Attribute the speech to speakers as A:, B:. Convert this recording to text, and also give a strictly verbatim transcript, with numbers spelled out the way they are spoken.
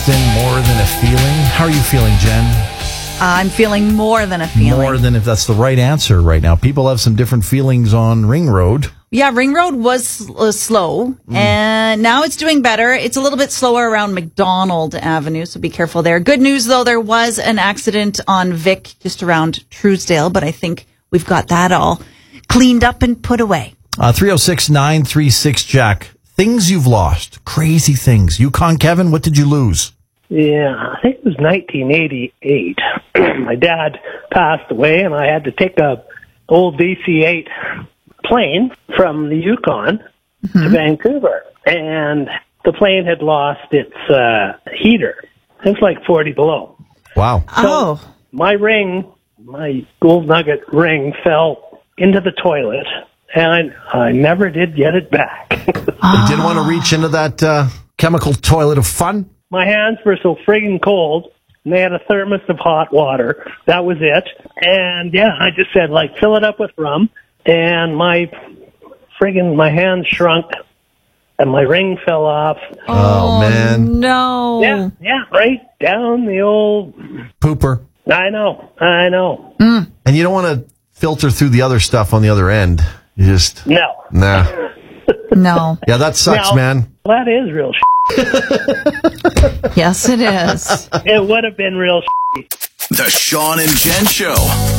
A: Something more than a feeling. How are you feeling, Jen?
B: I'm feeling more than a feeling.
A: More than if that's the right answer right now. People have some different feelings on Ring Road.
B: Yeah, Ring Road was uh, slow, mm. and now it's doing better. It's a little bit slower around McDonald Avenue, so be careful there. Good news, though, there was an accident on Vic just around Truesdale, but I think we've got that all cleaned up and put away.
A: Uh, three oh six, nine three six, Jack. Things you've lost. Crazy things. Yukon Kevin, what did you lose?
C: Yeah, I think it was nineteen eighty-eight. My dad passed away, and I had to take a old D C eight plane from the Yukon mm-hmm. to Vancouver. And the plane had lost its uh, heater. It was like forty below.
A: Wow.
C: So
B: oh.
C: my ring, my gold nugget ring, fell into the toilet. And I, I never did get it back.
A: You didn't want to reach into that uh, chemical toilet of fun?
C: My hands were so friggin' cold, and they had a thermos of hot water. That was it. And, yeah, I just said, like, fill it up with rum. And my friggin', my hands shrunk, and my ring fell off.
A: Oh, oh man.
B: No.
C: Yeah, yeah, right down the old...
A: Pooper.
C: I know, I know.
B: Mm.
A: And you don't want to filter through the other stuff on the other end. You just...
C: No.
A: Nah.
B: No.
A: Yeah, that sucks,
C: now,
A: man.
C: That is real shit.
B: Yes, it is.
C: It would have been real shit.
D: The Sean and Jen Show.